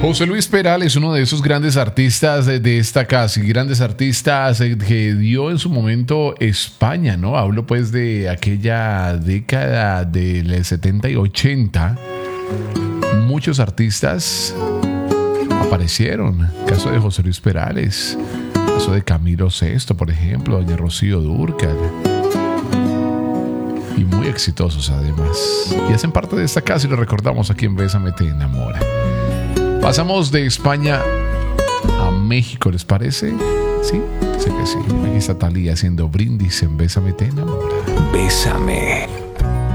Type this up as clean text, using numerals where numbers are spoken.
José Luis Peral es uno de esos grandes artistas de esta casa y grandes artistas que dio en su momento España, ¿no? Hablo pues de aquella década del 70 y 80. Muchos artistas aparecieron. Caso de José Luis Perales, caso de Camilo Sesto, por ejemplo, doña Rocío Dúrcal. Y muy exitosos además. Y hacen parte de esta casa y lo recordamos aquí en Bésame Te Enamora. Pasamos de España a México, ¿les parece? Sí, sé que sí. Aquí está Thalía haciendo Brindis en Bésame Te Enamora. Bésame.